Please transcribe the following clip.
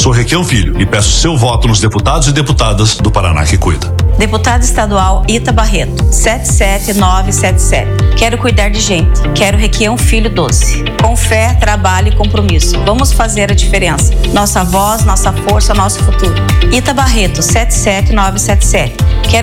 sou Requião Filho e peço seu voto nos deputados e deputadas do Paraná que cuida. Deputado estadual Ita Barreto, 77977. Quero cuidar de gente. Quero Requião Filho doce. Com fé, trabalho e compromisso. Vamos fazer a diferença. Nossa voz, nossa força, nosso futuro. Ita Barreto, 77977. Quero